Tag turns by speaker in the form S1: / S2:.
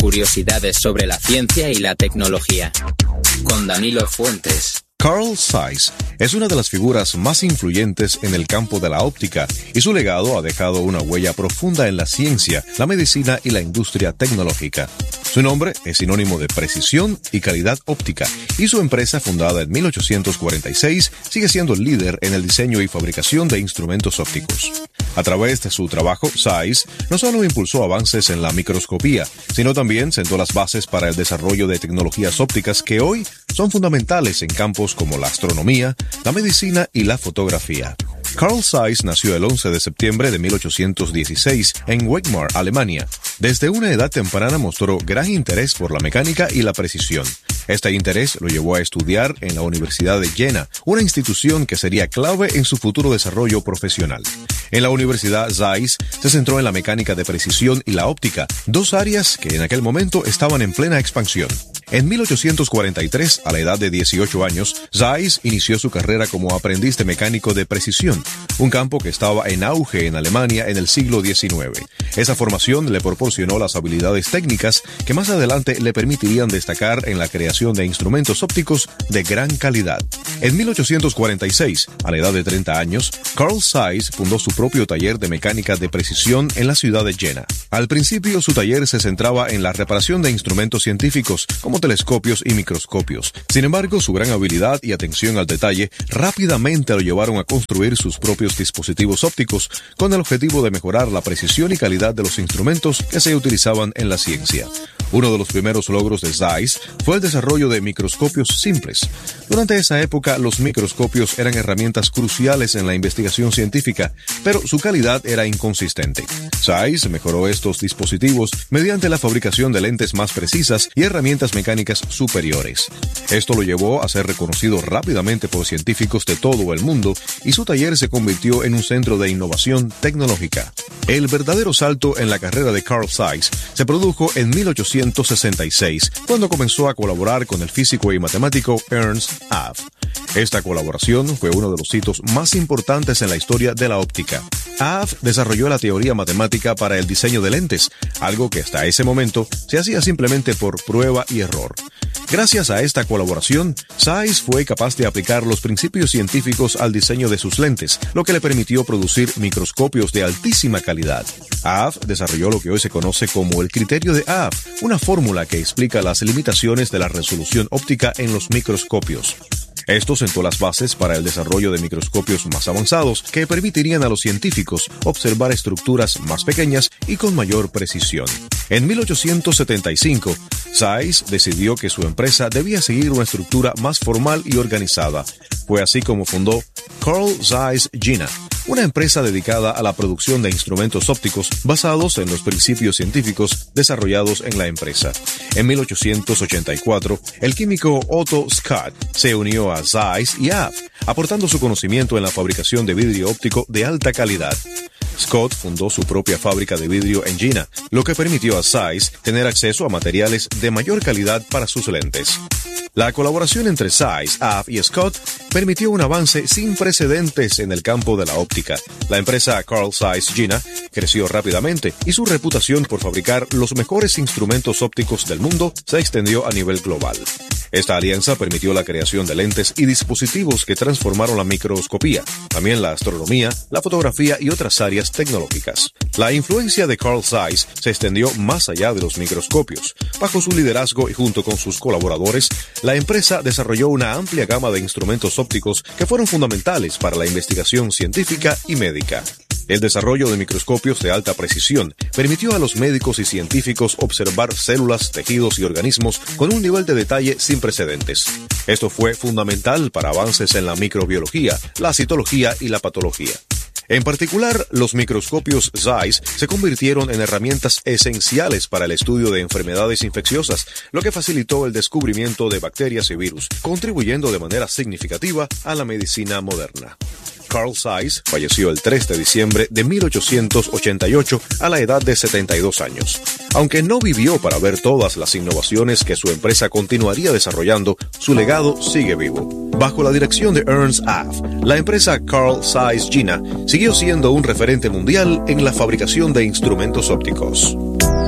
S1: curiosidades sobre la ciencia y la tecnología. Con Danilo Fuentes.
S2: Carl Zeiss es una de las figuras más influyentes en el campo de la óptica y su legado ha dejado una huella profunda en la ciencia, la medicina y la industria tecnológica. Su nombre es sinónimo de precisión y calidad óptica y su empresa, fundada en 1846, sigue siendo el líder en el diseño y fabricación de instrumentos ópticos. A través de su trabajo, Zeiss no solo impulsó avances en la microscopía, sino también sentó las bases para el desarrollo de tecnologías ópticas que hoy son fundamentales en campos como la astronomía, la medicina y la fotografía. Carl Zeiss nació el 11 de septiembre de 1816 en Weimar, Alemania. Desde una edad temprana mostró gran interés por la mecánica y la precisión. Este interés lo llevó a estudiar en la Universidad de Jena, una institución que sería clave en su futuro desarrollo profesional. En la universidad, Zeiss se centró en la mecánica de precisión y la óptica, dos áreas que en aquel momento estaban en plena expansión. En 1843, a la edad de 18 años, Zeiss inició su carrera como aprendiz de mecánico de precisión, un campo que estaba en auge en Alemania en el siglo XIX. Esa formación le proporcionó las habilidades técnicas que más adelante le permitirían destacar en la creación de instrumentos ópticos de gran calidad. En 1846, a la edad de 30 años, Carl Zeiss fundó su propio taller de mecánica de precisión en la ciudad de Jena. Al principio, su taller se centraba en la reparación de instrumentos científicos, como telescopios y microscopios. Sin embargo, su gran habilidad y atención al detalle rápidamente lo llevaron a construir sus propios dispositivos ópticos con el objetivo de mejorar la precisión y calidad de los instrumentos que se utilizaban en la ciencia. Uno de los primeros logros de Zeiss fue el desarrollo de microscopios simples. Durante esa época, los microscopios eran herramientas cruciales en la investigación científica, pero su calidad era inconsistente. Zeiss mejoró estos dispositivos mediante la fabricación de lentes más precisas y herramientas mecánicas superiores. Esto lo llevó a ser reconocido rápidamente por científicos de todo el mundo y su taller se convirtió en un centro de innovación tecnológica. El verdadero salto en la carrera de Carl Zeiss se produjo en 1866, cuando comenzó a colaborar con el físico y matemático Ernst Abbe. Esta colaboración fue uno de los hitos más importantes en la historia de la óptica. Abbe desarrolló la teoría matemática para el diseño de lentes, algo que hasta ese momento se hacía simplemente por prueba y error. Gracias a esta colaboración, Zeiss fue capaz de aplicar los principios científicos al diseño de sus lentes, lo que le permitió producir microscopios de altísima calidad. Abbe desarrolló lo que hoy se conoce como el criterio de Abbe, una fórmula que explica las limitaciones de la resolución óptica en los microscopios. Esto sentó las bases para el desarrollo de microscopios más avanzados que permitirían a los científicos observar estructuras más pequeñas y con mayor precisión. En 1875, Zeiss decidió que su empresa debía seguir una estructura más formal y organizada. Fue así como fundó Carl Zeiss Jena, una empresa dedicada a la producción de instrumentos ópticos basados en los principios científicos desarrollados en la empresa. En 1884, el químico Otto Scott se unió a Zeiss y Abbe, aportando su conocimiento en la fabricación de vidrio óptico de alta calidad. Scott fundó su propia fábrica de vidrio en Jena, lo que permitió a Zeiss tener acceso a materiales de mayor calidad para sus lentes. La colaboración entre Zeiss, Abbe y Scott permitió un avance sin precedentes en el campo de la óptica. La empresa Carl Zeiss Jena creció rápidamente y su reputación por fabricar los mejores instrumentos ópticos del mundo se extendió a nivel global. Esta alianza permitió la creación de lentes y dispositivos que transformaron la microscopía, también la astronomía, la fotografía y otras áreas tecnológicas. La influencia de Carl Zeiss se extendió más allá de los microscopios. Bajo su liderazgo y junto con sus colaboradores, la empresa desarrolló una amplia gama de instrumentos ópticos que fueron fundamentales para la investigación científica y médica. El desarrollo de microscopios de alta precisión permitió a los médicos y científicos observar células, tejidos y organismos con un nivel de detalle sin precedentes. Esto fue fundamental para avances en la microbiología, la citología y la patología. En particular, los microscopios Zeiss se convirtieron en herramientas esenciales para el estudio de enfermedades infecciosas, lo que facilitó el descubrimiento de bacterias y virus, contribuyendo de manera significativa a la medicina moderna. Carl Zeiss falleció el 3 de diciembre de 1888 a la edad de 72 años. Aunque no vivió para ver todas las innovaciones que su empresa continuaría desarrollando, su legado sigue vivo. Bajo la dirección de Ernst Abbe, la empresa Carl Zeiss Jena siguió siendo un referente mundial en la fabricación de instrumentos ópticos.